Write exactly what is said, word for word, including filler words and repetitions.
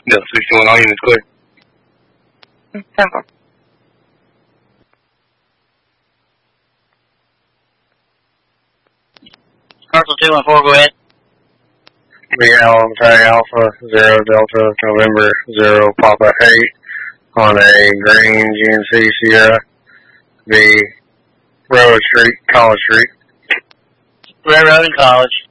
Delta sixty-one, all units clear. Temple. Parcel two one four, go ahead. Be Allen Tag Alpha zero Delta November zero Papa eight on a green G N C Sierra. Be Railroad Street, College Street. Railroad and College.